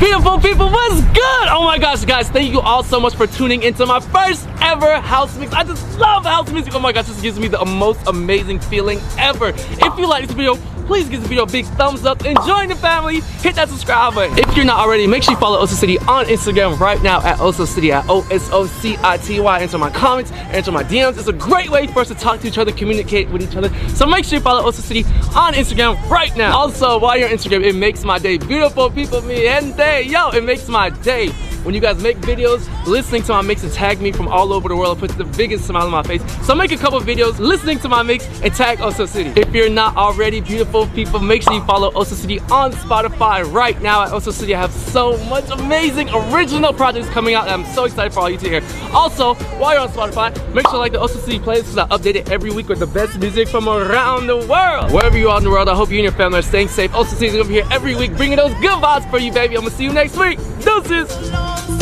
Beautiful people, what's good? Oh my gosh, guys, thank you all so much for tuning into my first ever house mix. I just love house music. Oh my gosh, this gives me the most amazing feeling ever. If you like this video, please give this video a big thumbs up and join the family. Hit that subscribe button. If you're not already, make sure you follow Oso City on Instagram right now at Oso City, at OSOCITY. Answer my comments, answer my DMs. It's a great way for us to talk to each other, communicate with each other. So make sure you follow Oso City on Instagram right now. Also, while you're on Instagram, it makes my day. Beautiful people, mi gente. Yo, it makes my day when you guys make videos, listening to my mix and tag me from all over the world. It puts the biggest smile on my face. So make a couple videos listening to my mix and tag Oso City. If you're not already, beautiful people, make sure you follow Oso City on Spotify right now. At Oso City, I have so much amazing original projects coming out and I'm so excited for all you to hear. Also, while you're on Spotify, make sure you like the Oso City playlist because I update it every week with the best music from around the world. Wherever you are in the world, I hope you and your family are staying safe. Oso City's gonna be here every week bringing those good vibes for you, baby. I'm gonna see you next week. Deuces!